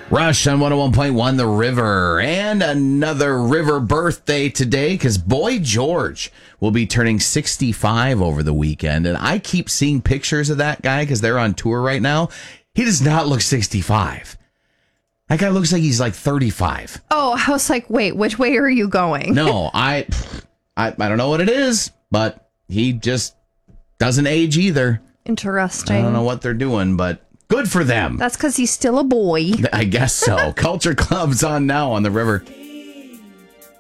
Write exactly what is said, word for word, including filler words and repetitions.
Rush on one oh one point one The River. And another River birthday today because Boy George will be turning sixty-five over the weekend. And I keep seeing pictures of that guy because they're on tour right now. He does not look sixty-five. That guy looks like he's like thirty-five. Oh, I was like, wait, which way are you going? No, I, I, I don't know what it is, but he just doesn't age either. Interesting. I don't know what they're doing, but good for them. That's because he's still a boy. I guess so. Culture Club's on now on The River.